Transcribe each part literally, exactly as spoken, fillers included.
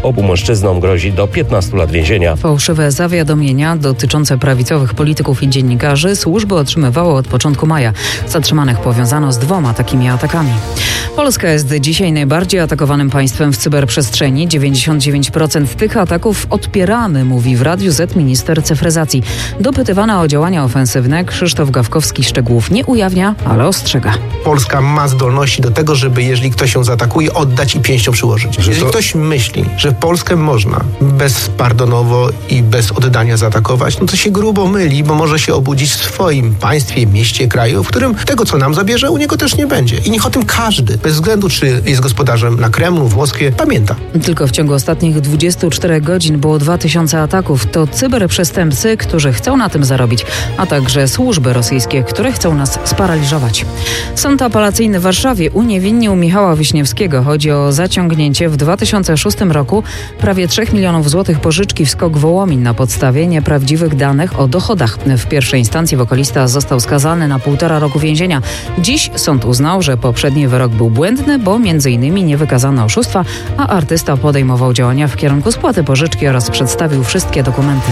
Obu mężczyznom grozi do piętnastu lat więzienia. Fałszywe zawiadomienia dotyczące prawicowych polityków i dziennikarzy służby otrzymywały od początku maja. Zatrzymanych powiązano z dwoma takimi atakami. Polska jest dzisiaj najbardziej atakowanym państwem w cyberprzestrzeni. dziewięćdziesiąt dziewięć procent tych ataków odpieramy, mówi w Radiu Z minister cyfryzacji. Dopytywana o działania ofensywne, Krzysztof Gawkowski szczegółów nie ujawnia, ale ostrzega. Polska ma zdolności do tego, żeby jeżeli ktoś ją zaatakuje, oddać i pięścią przyłożyć. Jeżeli to... ktoś myśli, że Polskę można bezpardonowo i bez oddania zaatakować, no to się grubo myli, bo może się obudzić w swoim państwie, mieście, kraju, w którym tego, co nam zabierze, u niego też nie będzie. I niech o tym każdy, bez względu czy jest gospodarzem na Kremlu, w Moskwie, pamięta. Tylko w ciągu ostatnich dwudziestu czterech godzin było dwa tysiące ataków. To cyberprzestępcy, którzy chcą na tym zarobić, a także służby rosyjskie, które chcą nas sparaliżować. Sąd apelacyjny w Warszawie uniewinnił Michała Wiśniewskiego. Chodzi o zaciągnięcie w dwa tysiące szóstym roku prawie trzech milionów złotych pożyczki w SKOK Wołomin na podstawie nieprawdziwych danych o dochodach. W pierwszej instancji wokalista został skazany na półtora roku więzienia. Dziś sąd uznał, że poprzedni wyrok był błędny, bo między innymi nie wykazano oszustwa, a artysta podejmował działania w kierunku spłaty pożyczki oraz przedstawił wszystkie dokumenty.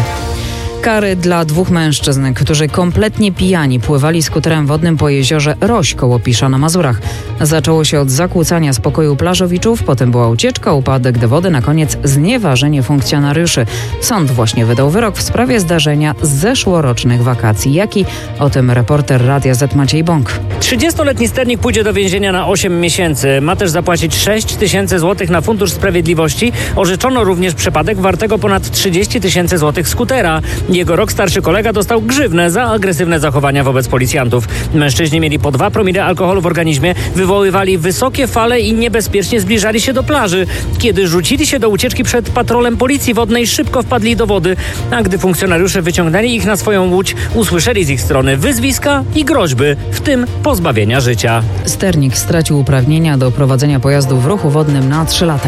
Kary dla dwóch mężczyzn, którzy kompletnie pijani pływali skuterem wodnym po jeziorze Roś koło Pisza na Mazurach. Zaczęło się od zakłócania spokoju plażowiczów, potem była ucieczka, upadek do wody, na koniec znieważenie funkcjonariuszy. Sąd właśnie wydał wyrok w sprawie zdarzenia z zeszłorocznych wakacji. Jaki? O tym reporter Radia Z Maciej Bąk. trzydziestoletni sternik pójdzie do więzienia na osiem miesięcy. Ma też zapłacić sześć tysięcy złotych na Fundusz Sprawiedliwości. Orzeczono również przepadek wartego ponad trzydzieści tysięcy złotych skutera. Jego rok starszy kolega dostał grzywnę za agresywne zachowania wobec policjantów. Mężczyźni mieli po dwa promile alkoholu w organizmie, wywoływali wysokie fale i niebezpiecznie zbliżali się do plaży. Kiedy rzucili się do ucieczki przed patrolem policji wodnej, szybko wpadli do wody, a gdy funkcjonariusze wyciągnęli ich na swoją łódź, usłyszeli z ich strony wyzwiska i groźby, w tym pozbawienia życia. Sternik stracił uprawnienia do prowadzenia pojazdu w ruchu wodnym na trzy lata.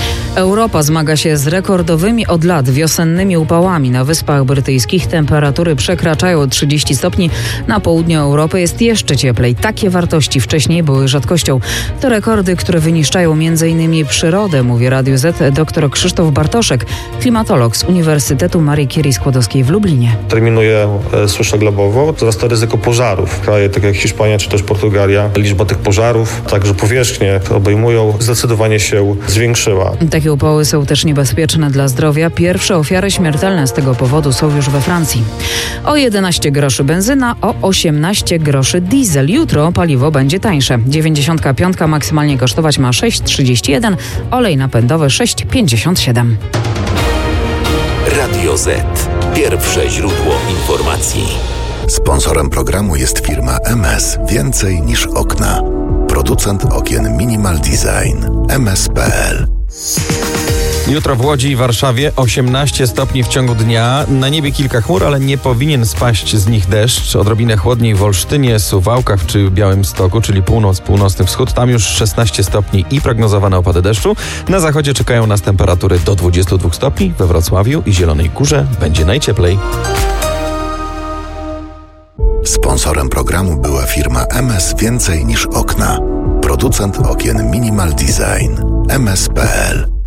Europa zmaga się z rekordowymi od lat wiosennymi upałami. Na Wyspach Brytyjskich temperatury przekraczają trzydzieści stopni. Na południu Europy jest jeszcze cieplej. Takie wartości wcześniej były rzadkością. To rekordy, które wyniszczają między innymi przyrodę, mówi Radiu Z dr Krzysztof Bartoszek, klimatolog z Uniwersytetu Marii Curie Skłodowskiej w Lublinie. Terminuje suszę globową, wzrasta ryzyko pożarów. Kraje takie jak Hiszpania czy też Portugalia, liczba tych pożarów, także powierzchnie obejmują, zdecydowanie się zwiększyła. Takie upały są też niebezpieczne dla zdrowia. Pierwsze ofiary śmiertelne z tego powodu są już we Francji. O jedenaście groszy benzyna, o osiemnaście groszy diesel. Jutro paliwo będzie tańsze. dziewięćdziesiątka pięć maksymalnie kosztować ma sześć trzydzieści jeden, olej napędowy sześć pięćdziesiąt siedem. Radio Z. Pierwsze źródło informacji. Sponsorem programu jest firma M S Więcej niż okna. Producent okien Minimal Design. M S kropka p l. Jutro w Łodzi i Warszawie osiemnaście stopni w ciągu dnia. Na niebie kilka chmur, ale nie powinien spaść z nich deszcz. Odrobinę chłodniej w Olsztynie, Suwałkach czy Białymstoku, czyli północ, północny wschód. Tam już szesnaście stopni i prognozowane opady deszczu. Na zachodzie czekają nas temperatury do dwudziestu dwóch stopni. We Wrocławiu i Zielonej Górze będzie najcieplej. Sponsorem programu była firma M S Więcej niż okna. Producent okien Minimal Design. M S kropka p l.